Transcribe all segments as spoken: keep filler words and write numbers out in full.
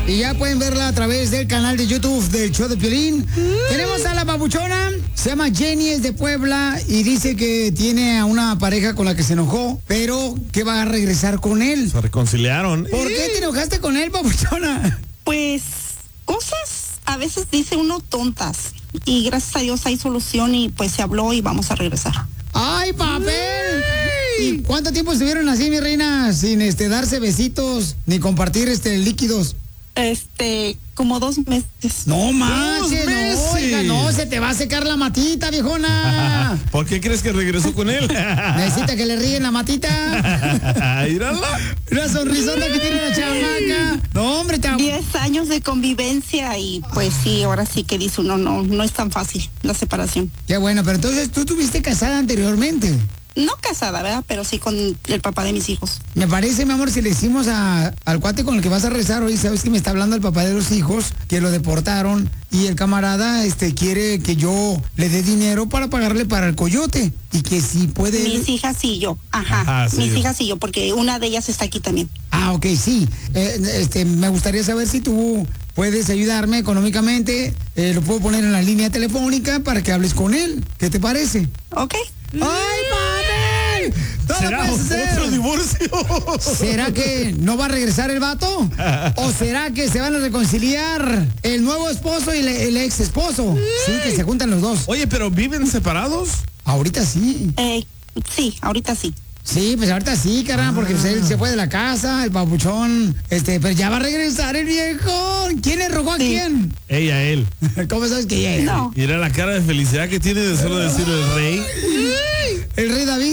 Y ya pueden verla a través del canal de YouTube del show de Piolín. Mm. Tenemos a la papuchona, se llama Jenny, es de Puebla y dice que tiene a una pareja con la que se enojó, pero que va a regresar con él. Se reconciliaron. ¿Por qué te enojaste con él, papuchona? Pues cosas a veces dice uno tontas y gracias a Dios hay solución y pues se habló y vamos a regresar. ¡Ay, papel! ¿Y cuánto tiempo estuvieron así, mi reina, sin este darse besitos ni compartir este líquidos? Este, como dos meses. No manches, no, oiga, no, se te va a secar la matita, viejona. ¿Por qué crees que regresó con él? Necesita que le ríen la matita. Mírala. La sonrisota que tiene la chamaca. No, hombre, te... Diez años de convivencia y pues sí, ahora sí que dice uno, no, no es tan fácil la separación. Qué bueno, pero entonces tú estuviste casada anteriormente. No casada, ¿verdad? Pero sí con el papá de mis hijos. Me parece, mi amor, si le decimos a, al cuate con el que vas a rezar hoy, sabes que me está hablando el papá de los hijos, que lo deportaron, y el camarada este quiere que yo le dé dinero para pagarle para el coyote, y que si puede... Mis hijas y yo, ajá, Ajá sí. mis hijas y yo, porque una de ellas está aquí también. Ah, ok, sí. Eh, este, me gustaría saber si tú puedes ayudarme económicamente, eh, lo puedo poner en la línea telefónica para que hables con él. ¿Qué te parece? Ok. ¡Ay, papi! ¿Será otro divorcio? ¿Será que no va a regresar el vato? ¿O será que se van a reconciliar el nuevo esposo y el ex esposo? Sí, que se juntan los dos. Oye, ¿pero viven separados? Ahorita sí. Eh, sí, ahorita sí. Sí, pues ahorita sí, carnal, porque pues, él se fue de la casa, el papuchón, este, pero ya va a regresar el viejo. ¿Quién le rogó a sí. quién? Ella, él. ¿Cómo sabes que ella? No. Mira la cara de felicidad que tiene de solo decir el rey. ¿El rey David?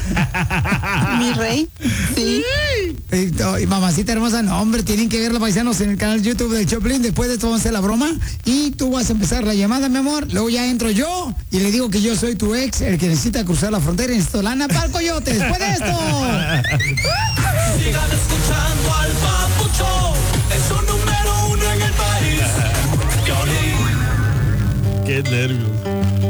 Mi rey, sí. Y, y mamacita hermosa, no, hombre, tienen que verla, paisanos, en el canal YouTube de Choplin. Después de esto vamos a hacer la broma y tú vas a empezar la llamada, mi amor. Luego ya entro yo y le digo que yo soy tu ex, el que necesita cruzar la frontera y necesito lana para el coyote. Después de esto. Sigan escuchando al Papuchón, es un número uno en el país. Piolín. Qué nervios.